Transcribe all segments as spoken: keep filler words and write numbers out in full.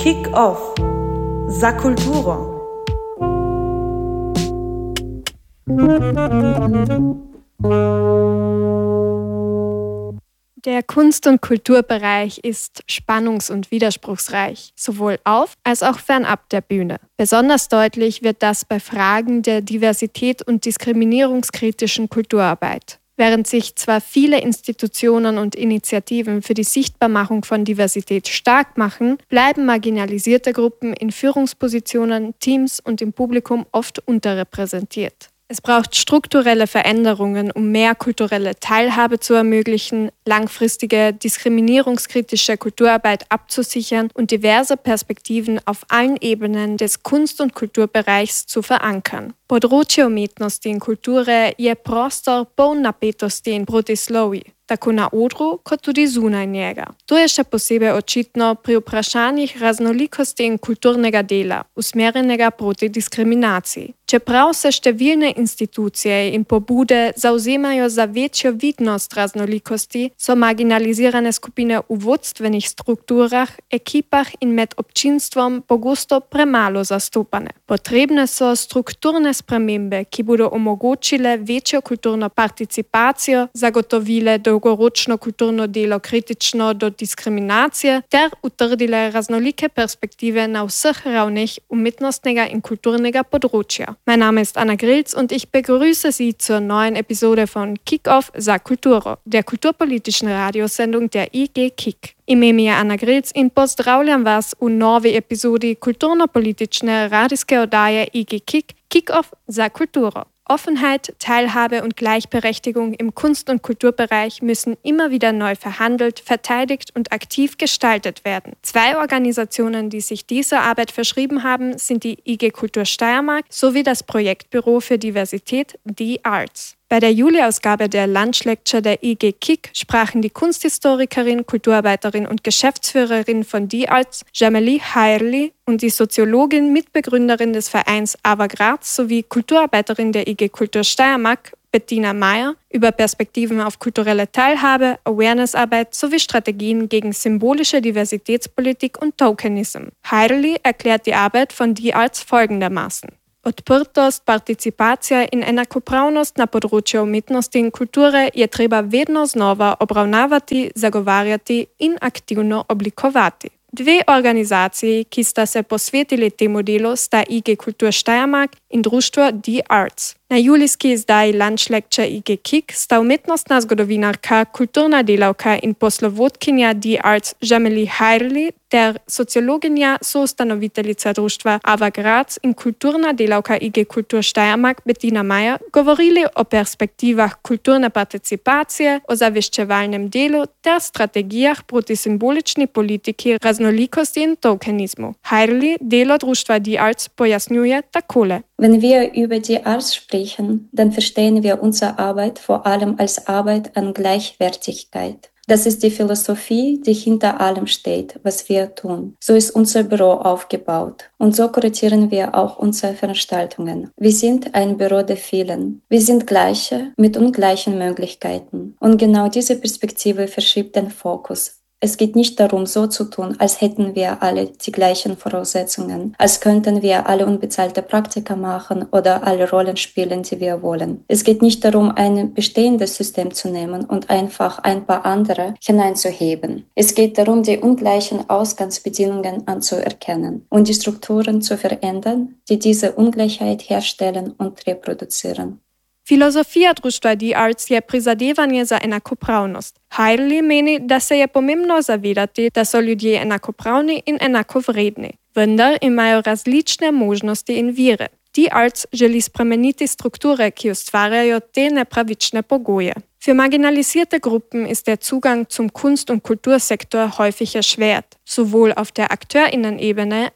Kick-Off za kulturo. Der Kunst- und Kulturbereich ist spannungs- und widerspruchsreich, sowohl auf als auch fernab der Bühne. Besonders deutlich wird das bei Fragen der Diversität und diskriminierungskritischen Kulturarbeit. Während sich zwar viele Institutionen und Initiativen für die Sichtbarmachung von Diversität stark machen, bleiben marginalisierte Gruppen in Führungspositionen, Teams und im Publikum oft unterrepräsentiert. Es braucht strukturelle Veränderungen, um mehr kulturelle Teilhabe zu ermöglichen, langfristige diskriminierungskritische Kulturarbeit abzusichern und diverse Perspektiven auf allen Ebenen des Kunst- und Kulturbereichs zu verankern. Područje umetnosti in kulture je prostor poln napetosti in protislovij, tako na odru kot tudi zunaj njega. To je še posebej očitno pri vprašanjih raznolikosti in kulturnega dela, usmerjenega proti diskriminaciji. Čeprav se številne institucije in pobude zauzemajo za večjo vidnost raznolikosti, so marginalizirane skupine v vodstvenih strukturah, ekipah in med občinstvom pogosto premalo zastopane. Potrebne so strukturne spremembe, ki bodo omogočile večjo kulturno participacijo, zagotovile dolgoročno kulturno delo kritično do diskriminacije ter utrdile raznolike perspektive na vseh ravneh umetnostnega in kulturnega področja. Mein Name ist Anna Grilz und ich begrüße Sie zur neuen Episode von Kick-Off za kulturo, der kulturpolitischen Radiosendung der I G Kick. Ime mi je Anna Grilc in pozdravljam vas v novi epizodi kulturno-politične radijske oddaje I G Kick, Kick-Off za kulturo. Offenheit, Teilhabe und Gleichberechtigung im Kunst- und Kulturbereich müssen immer wieder neu verhandelt, verteidigt und aktiv gestaltet werden. Zwei Organisationen, die sich dieser Arbeit verschrieben haben, sind die I G Kultur Steiermark sowie das Projektbüro für Diversität The Arts. Bei der Juli-Ausgabe der Lunch Lecture der I G Kick sprachen die Kunsthistorikerin, Kulturarbeiterin und Geschäftsführerin von The Arts, Jameli Hayerli, und die Soziologin, Mitbegründerin des Vereins Ava Graz sowie Kulturarbeiterin der I G Kultur Steiermark, Bettina Meyer, über Perspektiven auf kulturelle Teilhabe, Awareness-Arbeit sowie Strategien gegen symbolische Diversitätspolitik und Tokenism. Hayerli erklärt die Arbeit von The Arts folgendermaßen. Odprtost, participacija in enakopravnost na področju umetnosti in kulture je treba vedno znova obravnavati, zagovarjati in aktivno oblikovati. Dve organizaciji, ki sta se posvetili temu delu, sta I G Kultur Steiermark in društvo The Arts. Na julijski izdaji Lunch Lecture I G Kick sta umetnostna zgodovinarka, kulturna delavka in poslovodkinja The Arts Jameli Hayerli ter sociologinja, soustanoviteljica društva Ava Graz in kulturna delavka I G Kultur Steiermark Bettina Meyer govorili o perspektivah kulturne participacije, o zaveščevalnem delu ter strategijah proti simbolični politiki raznolikosti in tokenizmu. Hayerli delo društva The Arts pojasnjuje takole. Wenn wir über die Arts sprechen, dann verstehen wir unsere Arbeit vor allem als Arbeit an Gleichwertigkeit. Das ist die Philosophie, die hinter allem steht, was wir tun. So ist unser Büro aufgebaut und so kuratieren wir auch unsere Veranstaltungen. Wir sind ein Büro der vielen. Wir sind Gleiche mit ungleichen Möglichkeiten. Und genau diese Perspektive verschiebt den Fokus. Es geht nicht darum, so zu tun, als hätten wir alle die gleichen Voraussetzungen, als könnten wir alle unbezahlte Praktika machen oder alle Rollen spielen, die wir wollen. Es geht nicht darum, ein bestehendes System zu nehmen und einfach ein paar andere hineinzuheben. Es geht darum, die ungleichen Ausgangsbedingungen anzuerkennen und die Strukturen zu verändern, die diese Ungleichheit herstellen und reproduzieren. Filozofija društva The Arts je prizadevanje za enakopravnost. Hayerli meni, da se je pomembno zavedati, da so ljudje enakopravni in enakovredni, vendar imajo različne možnosti in vire. The Arts želi spremeniti strukture, ki ustvarjajo te nepravične pogoje. Für marginalisierte Gruppen ist der Zugang zum Kunst- und Kultursektor häufig erschwert, sowohl auf der AkteurInnen-Ebene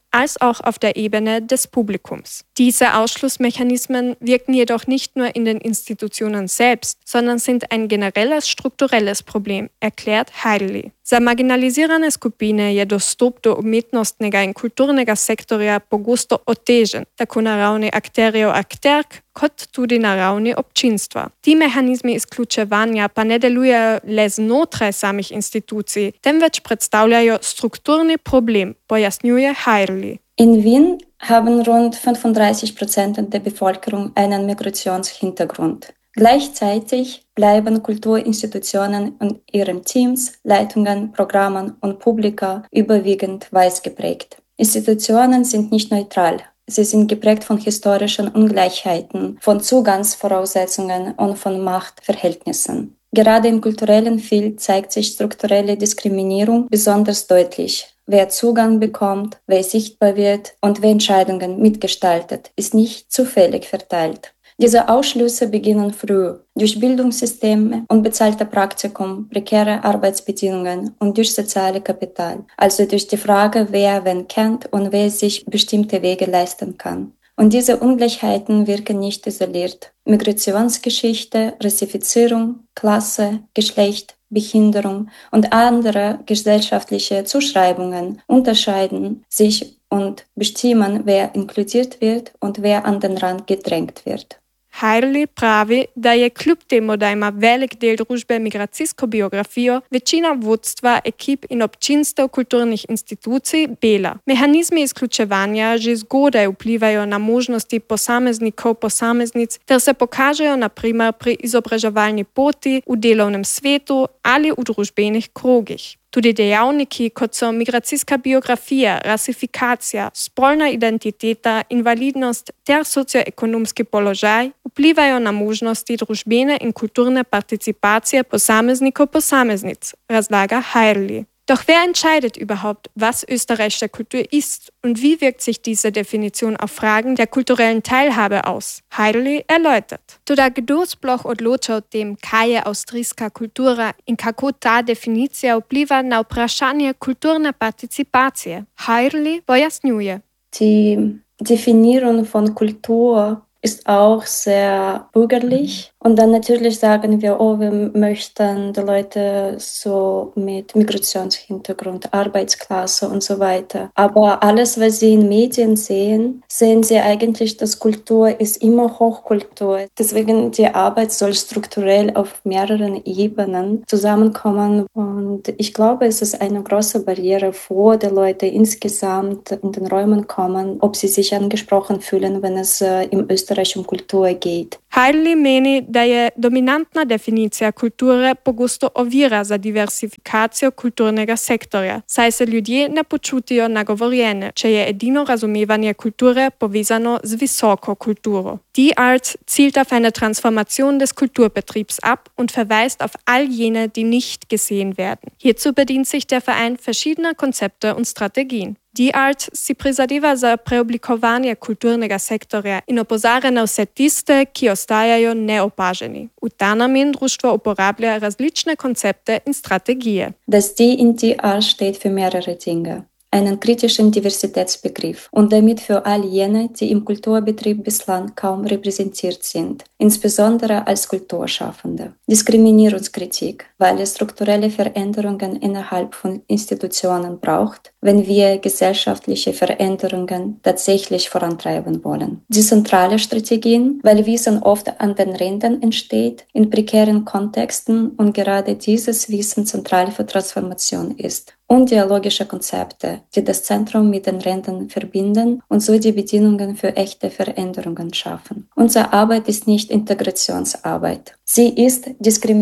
als auch auf der Ebene des Publikums. Diese Ausschlussmechanismen wirken jedoch nicht nur in den Institutionen selbst, sondern sind ein generelles strukturelles Problem, erklärt Heidli. Za marginalizirane skupine je dostop do umetnostnega in kulturnega sektorja pogosto otežen, tako na ravni akterjev akterk, kot tudi na ravni občinstva. Ti mehanizmi izključevanja pa ne delujejo le znotraj samih institucij, temveč predstavljajo strukturni problem, pojasnjuje Heidli. In Wien haben rund fünfunddreißig Prozent der Bevölkerung einen Migrationshintergrund. Gleichzeitig bleiben Kulturinstitutionen und ihren Teams, Leitungen, Programmen und Publika überwiegend weiß geprägt. Institutionen sind nicht neutral. Sie sind geprägt von historischen Ungleichheiten, von Zugangsvoraussetzungen und von Machtverhältnissen. Gerade im kulturellen Feld zeigt sich strukturelle Diskriminierung besonders deutlich. Wer Zugang bekommt, wer sichtbar wird und wer Entscheidungen mitgestaltet, ist nicht zufällig verteilt. Diese Ausschlüsse beginnen früh, durch Bildungssysteme, unbezahlte Praktikum, prekäre Arbeitsbedingungen und durch soziale Kapital, also durch die Frage, wer wen kennt und wer sich bestimmte Wege leisten kann. Und diese Ungleichheiten wirken nicht isoliert. Migrationsgeschichte, Rassifizierung, Klasse, Geschlecht, Behinderung und andere gesellschaftliche Zuschreibungen unterscheiden sich und bestimmen, wer inkludiert wird und wer an den Rand gedrängt wird. Heidli pravi, da je kljub temu, da ima velik del družbe migracijsko biografijo, večina vodstva, ekip in občinstev kulturnih institucij bela. Mehanizmi izključevanja že zgodaj vplivajo na možnosti posameznikov, posameznic, ter se pokažejo na primer pri izobraževalni poti, v delovnem svetu ali v družbenih krogih. Tudi dejavniki, kot so migracijska biografija, rasifikacija, spolna identiteta, invalidnost ter socioekonomski položaj vplivajo na možnosti družbene in kulturne participacije posameznikov posameznic, razlaga Heidli. Doch wer entscheidet überhaupt, was österreichische Kultur ist und wie wirkt sich diese Definition auf Fragen der kulturellen Teilhabe aus? Heidli erläutert. Toda kdo sploh odloča o tem, kaj je avstrijska kultura in kako ta definicija vpliva na vprašanje kulturne participacije? Heidli pojasnjuje. Die Definierung von Kultur ist auch sehr bürgerlich. Und dann natürlich sagen wir, oh, wir möchten die Leute so mit Migrationshintergrund, Arbeitsklasse und so weiter. Aber alles, was sie in Medien sehen, sehen sie eigentlich, dass Kultur ist immer Hochkultur. Deswegen die Arbeit soll strukturell auf mehreren Ebenen zusammenkommen. Und ich glaube, es ist eine große Barriere, vor die Leute insgesamt in den Räumen kommen, ob sie sich angesprochen fühlen, wenn es äh, im Österreich um Kultur geht. Heidli meni, da je dominantna definicija kulture pogosto ovira za diversifikacijo kulturnega sektorja, saj se ljudje ne počutijo nagovorjene, če je edino razumevanje kulture povezano z visoko kulturo. Die Arts zielt auf eine Transformation des Kulturbetriebs ab und verweist auf all jene, die nicht gesehen werden. Hierzu bedient sich der Verein verschiedener Konzepte und Strategien. Die Arts si prizadeva za preoblikovanje kulturnega sektorja in opozarja na vse tiste, ki ostajajo neopaženi. V ta namen društvo uporablja različne koncepte in strategije. Das D in die Art steht für mehrere Dinge. Einen kritischen Diversitätsbegriff und damit für all jene, die im Kulturbetrieb bislang kaum repräsentiert sind, insbesondere als Kulturschaffende. Diskriminierungskritik, weil es strukturelle Veränderungen innerhalb von Institutionen braucht, wenn wir gesellschaftliche Veränderungen tatsächlich vorantreiben wollen. Dezentrale Strategien, weil Wissen oft an den Rändern entsteht, in prekären Kontexten und gerade dieses Wissen zentral für Transformation ist. Und dialogische Konzepte, die das Zentrum mit den Rändern verbinden und so die Bedingungen für echte Veränderungen schaffen. Unsere Arbeit ist nicht Integrationsarbeit. Sie ist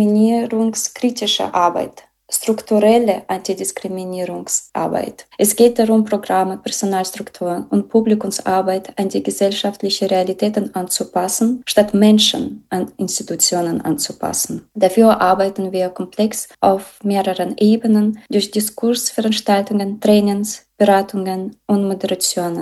diskriminierungskritische Arbeit. Strukturelle Antidiskriminierungsarbeit. Es geht darum, Programme, Personalstrukturen und Publikumsarbeit an die gesellschaftlichen Realitäten anzupassen, statt Menschen an Institutionen anzupassen. Dafür arbeiten wir komplex auf mehreren Ebenen durch Diskursveranstaltungen, Trainings, Beratungen und Moderationen.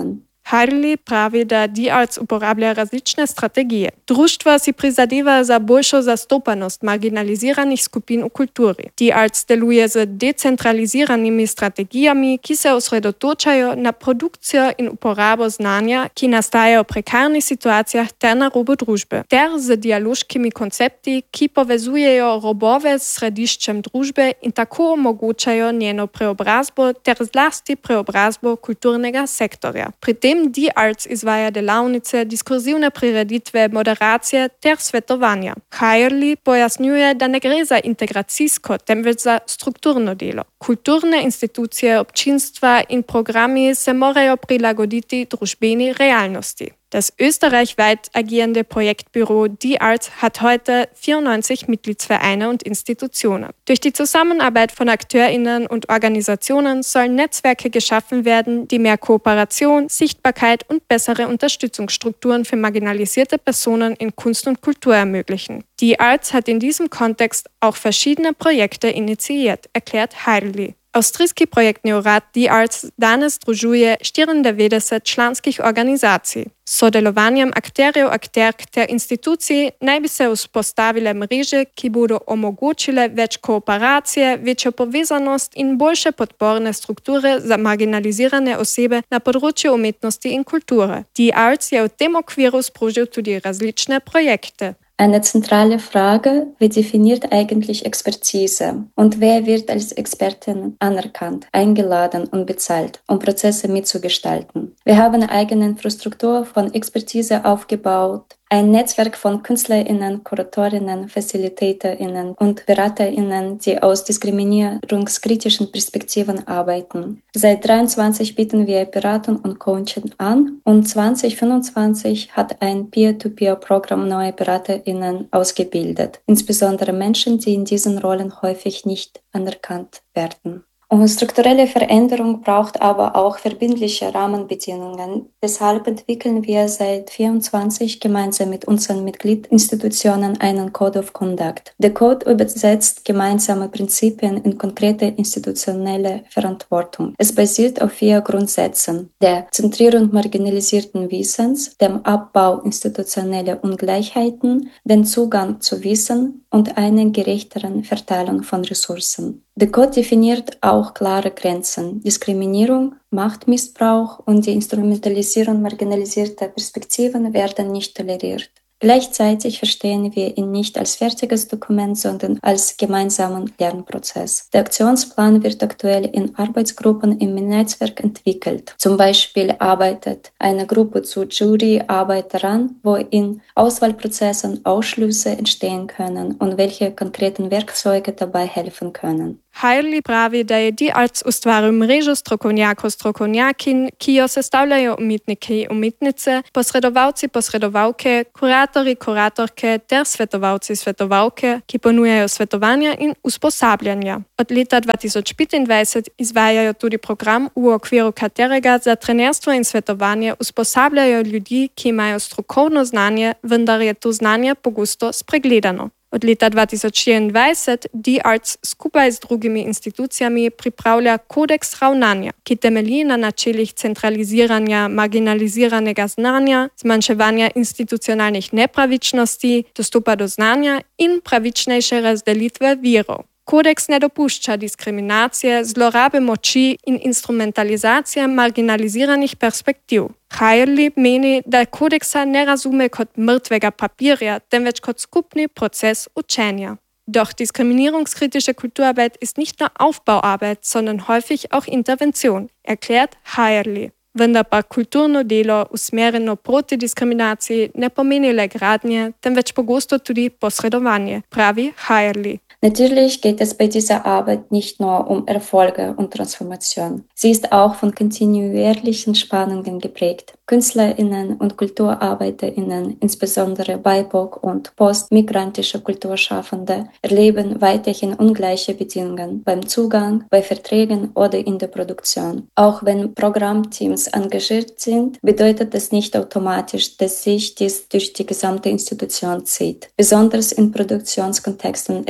Harley pravi da D-Arts uporablja različne strategije. Društva si prizadeva za boljšo zastopanost marginaliziranih skupin v kulturi. D-Arts deluje z decentraliziranimi strategijami, ki se osredotočajo na produkcijo in uporabo znanja, ki nastajajo v prekarnih situacijah ter na robu družbe, ter z dialoškimi koncepti, ki povezujejo robove s središčem družbe in tako omogočajo njeno preobrazbo ter zlasti preobrazbo kulturnega sektorja. Pri tem D-Arts izvaja delavnice, diskurzivne prireditve, moderacije ter svetovanja. Harley pojasnjuje, da ne gre za integracijsko, temveč za strukturno delo. Kulturne institucije, občinstva in programi se morajo prilagoditi družbeni realnosti. Das österreichweit agierende Projektbüro D-Arts hat heute vierundneunzig Mitgliedsvereine und Institutionen. Durch die Zusammenarbeit von AkteurInnen und Organisationen sollen Netzwerke geschaffen werden, die mehr Kooperation, Sichtbarkeit und bessere Unterstützungsstrukturen für marginalisierte Personen in Kunst und Kultur ermöglichen. D-Arts hat in diesem Kontext auch verschiedene Projekte initiiert, erklärt Harley. Avstrijski projektni urad D-Arts danes združuje štiriindevetdeset članskih organizacij. S sodelovanjem akterjev, akterk ter institucij naj bi se vzpostavile mreže, ki bodo omogočile več kooperacije, večjo povezanost in boljše podporne strukture za marginalizirane osebe na področju umetnosti in kulture. D-Arts je v tem okviru sprožil tudi različne projekte. Eine zentrale Frage, wer definiert eigentlich Expertise und wer wird als Expertin anerkannt, eingeladen und bezahlt, um Prozesse mitzugestalten. Wir haben eine eigene Infrastruktur von Expertise aufgebaut, ein Netzwerk von KünstlerInnen, KuratorInnen, FacilitatorInnen und BeraterInnen, die aus diskriminierungskritischen Perspektiven arbeiten. Seit dreiundzwanzig bieten wir Beratung und Coaching an und zwanzig fünfundzwanzig hat ein Peer-to-Peer-Programm neue BeraterInnen ausgebildet, insbesondere Menschen, die in diesen Rollen häufig nicht anerkannt werden. Und strukturelle Veränderung braucht aber auch verbindliche Rahmenbedingungen. Deshalb entwickeln wir seit vierundzwanzig gemeinsam mit unseren Mitgliedinstitutionen einen Code of Conduct. Der Code übersetzt gemeinsame Prinzipien in konkrete institutionelle Verantwortung. Es basiert auf vier Grundsätzen: der Zentrierung marginalisierten Wissens, dem Abbau institutioneller Ungleichheiten, den Zugang zu Wissen und einer gerechteren Verteilung von Ressourcen. Der Code definiert auch klare Grenzen. Diskriminierung, Machtmissbrauch und die Instrumentalisierung marginalisierter Perspektiven werden nicht toleriert. Gleichzeitig verstehen wir ihn nicht als fertiges Dokument, sondern als gemeinsamen Lernprozess. Der Aktionsplan wird aktuell in Arbeitsgruppen im Netzwerk entwickelt. Zum Beispiel arbeitet eine Gruppe zu Juryarbeit daran, wo in Auswahlprozessen Ausschlüsse entstehen können und welche konkreten Werkzeuge dabei helfen können. Harley pravi, da je D-Arts ustvaril mrežo strokovnjakov, strokovnjakinj, ki jo sestavljajo umetniki, umetnice, posredovalci, posredovalke, kuratorji, kuratorke ter svetovalci, svetovalke, ki ponujajo svetovanja in usposabljanja. Od leta dva tisoč petindvajset izvajajo tudi program, v okviru katerega za trenerstvo in svetovanje usposabljajo ljudi, ki imajo strokovno znanje, vendar je to znanje pogosto spregledano. Od leta dva tisoč štiriindvajset D-Arts skupaj z drugimi institucijami pripravlja kodeks ravnanja, ki temelji na načelih centraliziranja marginaliziranega znanja, zmanjševanja institucionalnih nepravičnosti, dostopa do znanja in pravičnejše razdelitve virov. Kodeks ne dopušča diskriminacije, zlorabe moči in instrumentalizacije marginaliziranih perspektiv. Harley meni, da kodeksa ne razume kot mrtvega papirja, temveč kot skupni Prozess učenja. Doch diskriminierungskritische Kulturarbeit ist nicht nur Aufbauarbeit, sondern häufig auch Intervention, erklärt Harley. Vendar pa kulturno delo usmerjeno proti diskriminaciji ne pomeni le gradnje, temveč pogosto tudi posredovanje, pravi Harley. Natürlich geht es bei dieser Arbeit nicht nur um Erfolge und Transformation. Sie ist auch von kontinuierlichen Spannungen geprägt. KünstlerInnen und KulturarbeiterInnen, insbesondere B I P O C und postmigrantische Kulturschaffende, erleben weiterhin ungleiche Bedingungen beim Zugang, bei Verträgen oder in der Produktion. Auch wenn Programmteams engagiert sind, bedeutet das nicht automatisch, dass sich dies durch die gesamte Institution zieht. Besonders in Produktionskontexten erleben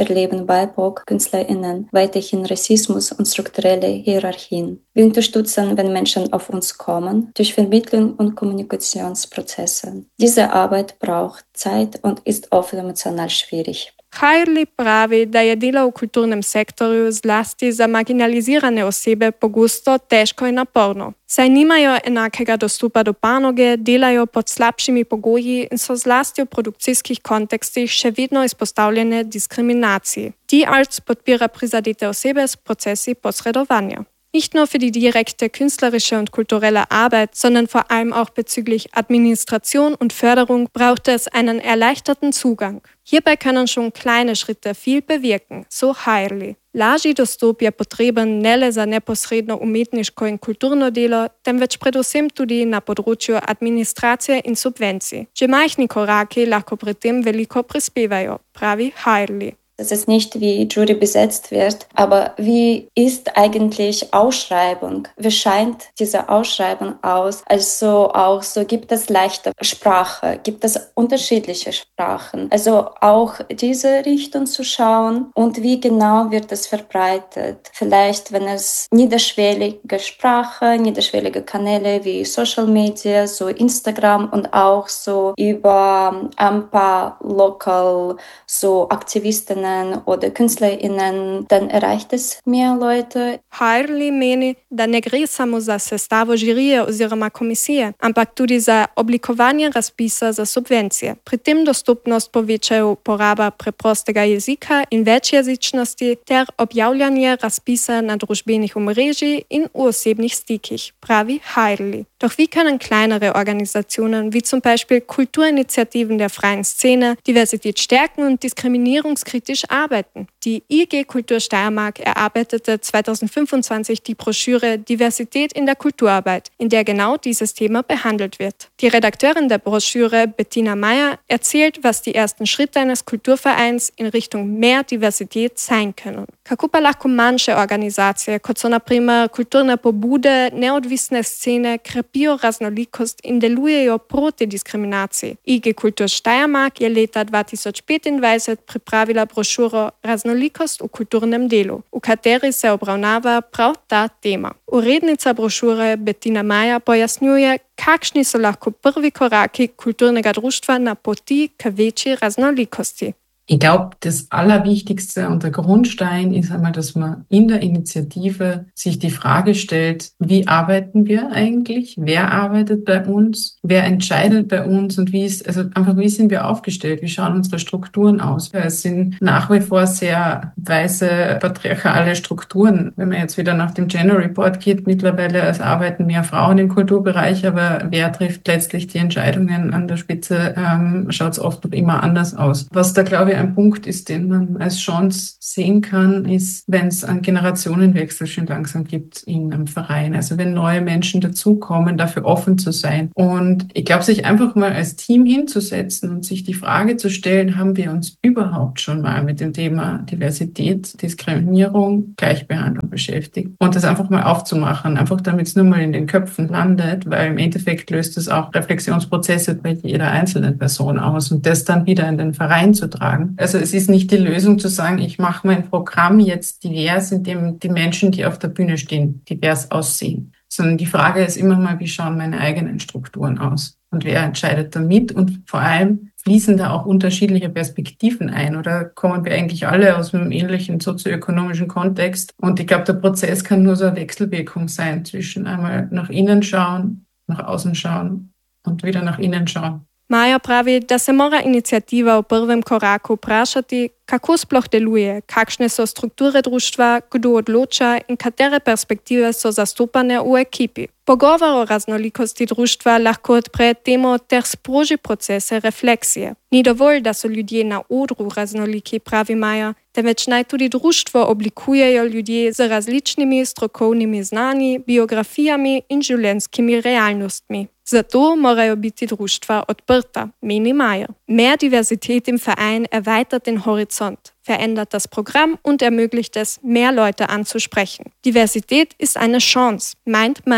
dem B I P O C-KünstlerInnen weiterhin Rassismus und strukturelle Hierarchien. Wir unterstützen, wenn Menschen auf uns kommen, durch Vermittlung und Kommunikationsprozesse. Diese Arbeit braucht Zeit und ist oft emotional schwierig. Harley pravi da je delo v kulturnem sektorju zlasti za marginalizirane osebe pogosto težko in naporno. Saj nimajo enakega dostopa do panoge, delajo pod slabšimi pogoji in so zlasti v produkcijskih kontekstih še vedno izpostavljene diskriminaciji. Die Arts podpira prizadete osebe s procesi posredovanja. Nicht nur für die direkte künstlerische und kulturelle Arbeit, sondern vor allem auch bezüglich Administration und Förderung braucht es einen erleichterten Zugang. Hierbei können schon kleine Schritte viel bewirken, so Harley. Lažji dostop je potreben ne le za neposredno umetniško in kulturno delo, temveč predvsem tudi na področju administracije in subvencij. Že majhni koraki lahko pri tem veliko prispevajo, pravi Harley. Dass es nicht wie Jury besetzt wird, aber wie ist eigentlich Ausschreibung? Wie scheint diese Ausschreibung aus? Also auch so, gibt es leichte Sprache, gibt es unterschiedliche Sprachen? Also auch diese Richtung zu schauen und wie genau wird es verbreitet? Vielleicht, wenn es niederschwellige Sprache, niederschwellige Kanäle wie Social Media, so Instagram und auch so über ein paar Local so Aktivistinnen oder KünstlerInnen, dann erreicht es mehr Leute. Harley meni, da ne gre samo za sestavo žirije oziroma komisije, ampak tudi za oblikovanje razpisa za subvencije. Pri tem dostopnost povečajo uporaba preprostega jezika in večjezičnosti ter objavljanje razpisa na družbenih omrežij in v osebnih stikih, pravi Harley. Doch wie können kleinere Organisationen wie zum Beispiel Kulturinitiativen der freien Szene Diversität stärken und diskriminierungskritisch arbeiten? Die I G Kultur Steiermark erarbeitete zweitausendfünfundzwanzig die Broschüre Diversität in der Kulturarbeit, in der genau dieses Thema behandelt wird. Die Redakteurin der Broschüre, Bettina Meyer, erzählt, was die ersten Schritte eines Kulturvereins in Richtung mehr Diversität sein können. Kako pa lahko manjše organizacije, kot so na primer kulturne pobude, neodvisne scene, krepijo raznolikost in delujejo proti diskriminaciji. I G Kultur Steiermark je leta dva tisoč petindvajset pripravila brošuro Raznolikost v kulturnem delu, v kateri se obravnava prav ta tema. Urednica brošure Bettina Meyer pojasnjuje, kakšni so lahko prvi koraki kulturnega društva na poti k večji raznolikosti. Ich glaube, das Allerwichtigste und der Grundstein ist einmal, dass man in der Initiative sich die Frage stellt, wie arbeiten wir eigentlich? Wer arbeitet bei uns? Wer entscheidet bei uns? Und wie ist, also einfach, wie sind wir aufgestellt? Wie schauen unsere Strukturen aus? Es sind nach wie vor sehr weiße, patriarchale Strukturen. Wenn man jetzt wieder nach dem Gender Report geht, mittlerweile es arbeiten mehr Frauen im Kulturbereich, aber wer trifft letztlich die Entscheidungen an der Spitze, ähm, schaut es oft noch immer anders aus. Was da, glaube ich, ein Punkt ist, den man als Chance sehen kann, ist, wenn es einen Generationenwechsel schon langsam gibt in einem Verein. Also wenn neue Menschen dazukommen, dafür offen zu sein. Und ich glaube, sich einfach mal als Team hinzusetzen und sich die Frage zu stellen, haben wir uns überhaupt schon mal mit dem Thema Diversität, Diskriminierung, Gleichbehandlung beschäftigt? Und das einfach mal aufzumachen, einfach damit es nur mal in den Köpfen landet, weil im Endeffekt löst es auch Reflexionsprozesse bei jeder einzelnen Person aus und das dann wieder in den Verein zu tragen. Also es ist nicht die Lösung zu sagen, ich mache mein Programm jetzt divers, indem die Menschen, die auf der Bühne stehen, divers aussehen. Sondern die Frage ist immer mal, wie schauen meine eigenen Strukturen aus? Und wer entscheidet damit? Und vor allem fließen da auch unterschiedliche Perspektiven ein? Oder kommen wir eigentlich alle aus einem ähnlichen sozioökonomischen Kontext? Und ich glaube, der Prozess kann nur so eine Wechselwirkung sein zwischen einmal nach innen schauen, nach außen schauen und wieder nach innen schauen. Maja pravi, da se mora inicijativa v prvem koraku vprašati, kako sploh deluje, kakšne so strukture društva, kdo odloča in katere perspektive so zastopane v ekipi. Pogovor o raznolikosti društva lahko odpre temo ter sproži procese refleksije. Ni dovolj, da so ljudje na odru raznoliki, pravi Maja, temveč naj tudi društvo oblikujejo ljudje z različnimi strokovnimi znanji, biografijami in življenjskimi realnostmi. Zato morajo biti društva odprta, meni Maja. Mehr Diversität im Verein erweitert den Horizont, verändert das Programm und ermöglicht es, mehr Leute anzusprechen. Diversität ist eine Chance, meint Maja.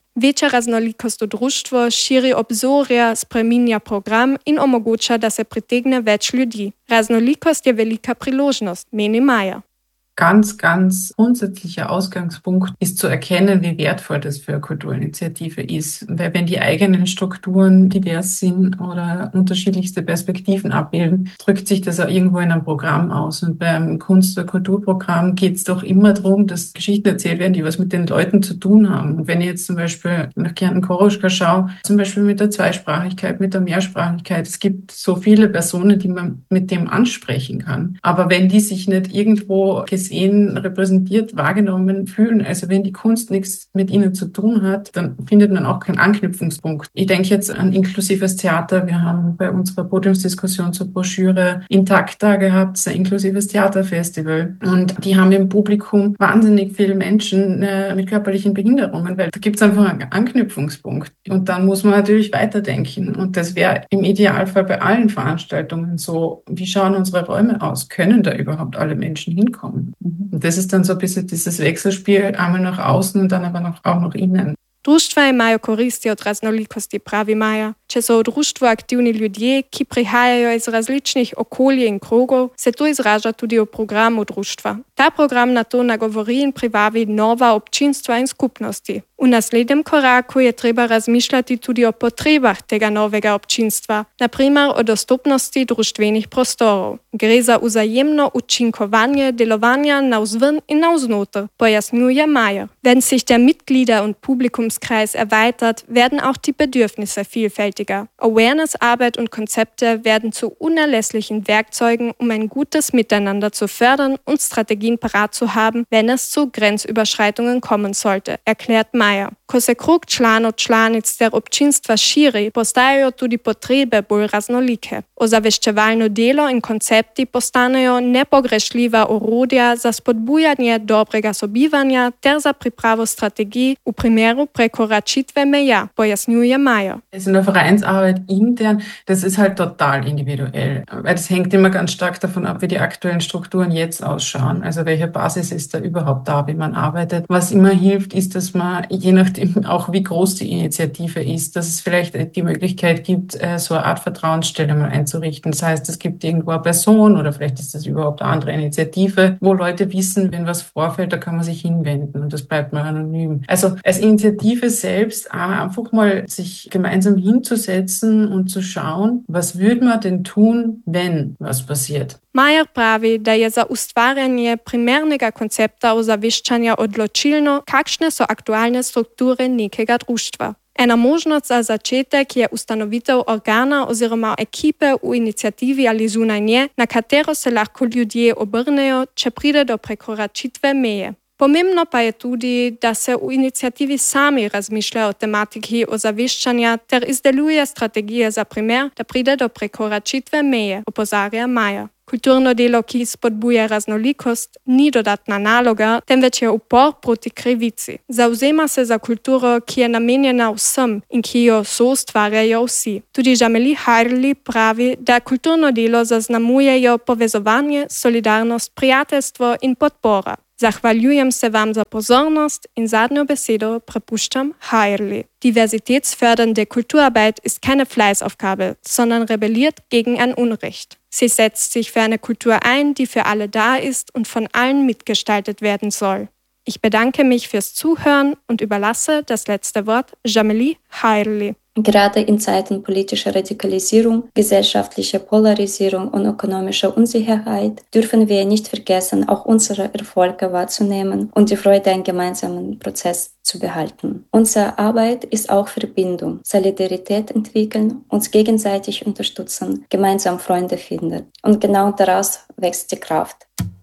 Veća raznolikost u društvu širi obzorja, spreminja program in omogoča, da se pritegne več ljudi. Raznolikost je velika priložnost, meni Mayer. Ganz, ganz grundsätzlicher Ausgangspunkt ist zu erkennen, wie wertvoll das für eine Kulturinitiative ist. Weil wenn die eigenen Strukturen divers sind oder unterschiedlichste Perspektiven abbilden, drückt sich das auch irgendwo in einem Programm aus. Und beim Kunst- oder Kulturprogramm geht es doch immer darum, dass Geschichten erzählt werden, die was mit den Leuten zu tun haben. Und wenn ich jetzt zum Beispiel nach Kärnten Koroschka schaue, zum Beispiel mit der Zweisprachigkeit, mit der Mehrsprachigkeit, es gibt so viele Personen, die man mit dem ansprechen kann. Aber wenn die sich nicht irgendwo gesehen, repräsentiert, wahrgenommen fühlen. Also wenn die Kunst nichts mit ihnen zu tun hat, dann findet man auch keinen Anknüpfungspunkt. Ich denke jetzt an inklusives Theater. Wir haben bei unserer Podiumsdiskussion zur Broschüre Intakta gehabt, das ist ein inklusives Theaterfestival. Und die haben im Publikum wahnsinnig viele Menschen äh, mit körperlichen Behinderungen, weil da gibt es einfach einen Anknüpfungspunkt. Und dann muss man natürlich weiterdenken. Und das wäre im Idealfall bei allen Veranstaltungen so, wie schauen unsere Räume aus? Können da überhaupt alle Menschen hinkommen? Und das ist dann so ein bisschen dieses Wechselspiel, einmal nach außen und dann aber noch, auch nach innen. Društva imajo koristi od raznolikosti, pravi Mayer. Če so v društvu aktivni ljudje, ki prihajajo iz različnih okolij in krogov, se to izraža tudi v programu društva. Ta program na to nagovori in privabi nova občinstva in skupnosti. V naslednjem koraku je treba razmišljati tudi o potrebah tega novega občinstva, na primer o dostopnosti društvenih prostorov. Gre za vzajemno učinkovanje delovanja navzven in navznoter, pojasnjuje Mayer. Wenn sich der Mitglieder- und Publikumskreis erweitert, werden auch die Bedürfnisse vielfältiger. Awareness-Arbeit und Konzepte werden zu unerlässlichen Werkzeugen, um ein gutes Miteinander zu fördern und Strategien parat zu haben, wenn es zu Grenzüberschreitungen kommen sollte, erklärt Mayer. Ko se krog članov članic ter občinstva širi, postajajo tudi potrebe bolj raznolike. Ozaveščevalno delo in koncepti postanejo nepogrešljiva orodja za spodbujanje dobrega sobivanja ter za pripravo strategij v primeru prekoračitve meja, pojasnjuje Mayer. Also in der Vereinsarbeit intern, das ist halt total individuell, weil das hängt immer ganz stark davon ab, wie die aktuellen Strukturen jetzt ausschauen, also welche Basis ist da überhaupt da, wie man arbeitet. Was immer hilft, ist, dass man, je nachdem auch wie groß die Initiative ist, dass es vielleicht die Möglichkeit gibt, so eine Art Vertrauensstelle mal einzurichten. Das heißt, es gibt irgendwo eine Person oder vielleicht ist das überhaupt eine andere Initiative, wo Leute wissen, wenn was vorfällt, da kann man sich hinwenden und das bleibt mal anonym. Also als Initiative selbst einfach mal sich gemeinsam hinzusetzen und zu schauen, was würde man denn tun, wenn was passiert. Mayer pravi, da je za ustvarjanje primernega koncepta ozaveščanja odločilno, kakšne so aktualne strukture nekega društva. Ena možnost za začetek je ustanovitev organa oziroma ekipe v inicijativi ali zunaj nje, na katero se lahko ljudje obrnejo, če pride do prekoračitve meje. Pomembno pa je tudi, da se v inicijativi sami razmišlja o tematiki ozaveščanja ter izdeluje strategije za primer, da pride do prekoračitve meje, opozarja Mayer. Kulturno delo, ki spodbuja raznolikost, ni dodatna naloga, temveč je upor proti krivici. Zavzema se za kulturo, ki je namenjena vsem in ki jo soustvarjajo vsi. Tudi Jameli Harli pravi, da kulturno delo zaznamujejo povezovanje, solidarnost, prijateljstvo in podpora. Zahvaljujem se vam za pozornost in zadnjo besedo prepuščam Harli. Diversitätsfördernde Kulturarbeit ist keine Fleißaufgabe, sondern rebelliert gegen ein Unrecht. Sie setzt sich für eine Kultur ein, die für alle da ist und von allen mitgestaltet werden soll. Ich bedanke mich fürs Zuhören und überlasse das letzte Wort Jameli Harli. Gerade in Zeiten politischer Radikalisierung, gesellschaftlicher Polarisierung und ökonomischer Unsicherheit dürfen wir nicht vergessen, auch unsere Erfolge wahrzunehmen und die Freude am gemeinsamen Prozess zu behalten. Unsere Arbeit ist auch Verbindung, Solidarität entwickeln, uns gegenseitig unterstützen, gemeinsam Freunde finden. Und genau daraus wächst die Kraft.